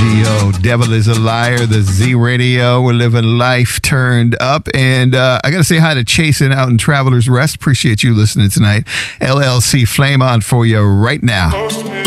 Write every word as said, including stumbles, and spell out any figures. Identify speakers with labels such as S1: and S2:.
S1: G O, Devil is a Liar, the Z Radio. We're living life turned up. And uh, I got to say hi to Chasing out in Traveler's Rest. Appreciate you listening tonight. L L C Flame on for you right now.